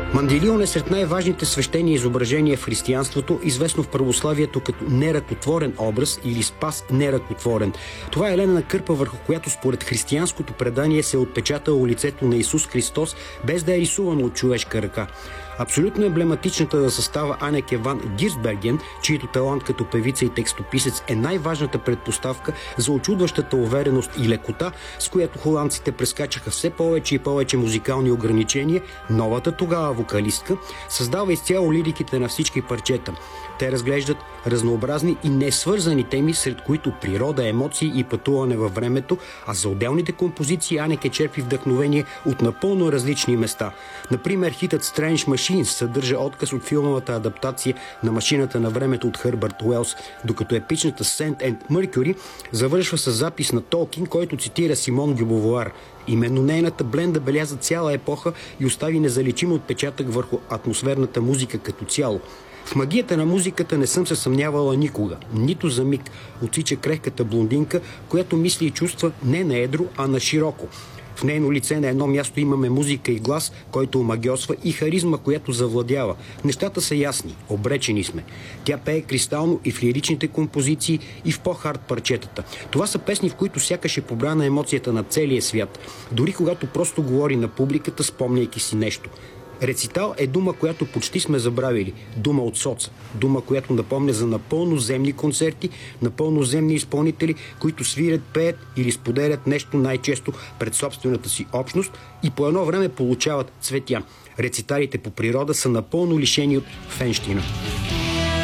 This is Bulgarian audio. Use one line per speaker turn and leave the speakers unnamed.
Манделион е сред най-важните свещени изображения в християнството, известно в православието като неръкотворен образ или спас неръкотворен. Това е линена кърпа, върху която според християнското предание се е отпечатало лицето на Исус Христос, без да е рисувано от човешка ръка. Абсолютно емблематичната за състава Анеке ван Гирсберген, чието талант като певица и текстописец е най-важната предпоставка за очудващата увереност и лекота, с която холандците прескачаха все повече и повече музикални ограничения, новата тогава вокалистка създава изцяло лириките на всички парчета. Те разглеждат разнообразни и несвързани теми, сред които природа, емоции и пътуване във времето, а за отделните композиции Анеке черпи вдъхновение от напълно различни места. Например, хитът Strange Machines съдържа отказ от филмовата адаптация на Машината на времето от Хърбърт Уелс, докато епичната Sand and Mercury завършва с запис на Толкин, който цитира Симон дю Бовуар. Именно нейната бленда беляза цяла епоха и остави незаличим отпечатък върху атмосферната музика като цяло. В магията на музиката не съм се съмнявала никога, нито за миг, отсича крехката блондинка, която мисли и чувства не на едро, а на широко. В нейно лице на едно място имаме музика и глас, който омагьосва, и харизма, която завладява. Нещата са ясни, обречени сме. Тя пее кристално и в лиричните композиции, и в по-хард парчетата. Това са песни, в които сякаш е побрана емоцията на целия свят, дори когато просто говори на публиката, спомняйки си нещо. Рецитал е дума, която почти сме забравили. Дума от соца. Дума, която напомня за напълно земни концерти, напълно земни изпълнители, които свирят, пеят или споделят нещо най-често пред собствената си общност и по едно време получават цветя. Рециталите по природа са напълно лишени от фенщина.